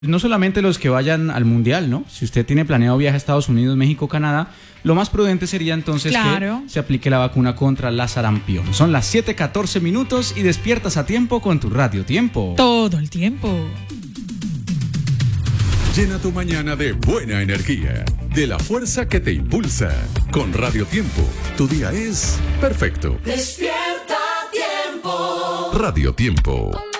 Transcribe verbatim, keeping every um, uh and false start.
No solamente los que vayan al Mundial, ¿no? Si usted tiene planeado viaje a Estados Unidos, México, Canadá, lo más prudente sería entonces Claro. que se aplique la vacuna contra la sarampión. Son las siete catorce minutos y despiertas a tiempo con tu Radio Tiempo. Todo el tiempo. Llena tu mañana de buena energía, de la fuerza que te impulsa. Con Radio Tiempo, tu día es perfecto. Despierta Tiempo. Radio Tiempo.